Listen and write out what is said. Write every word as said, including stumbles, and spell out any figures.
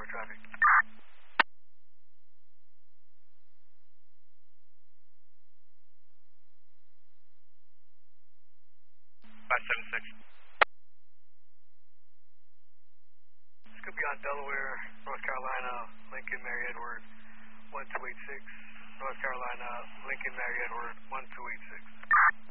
traffic. five seven six. This could be on Delaware, North Carolina, Lincoln, Mary Edward, one two eight six. North Carolina, Lincoln, Mary Edward, one two eight six.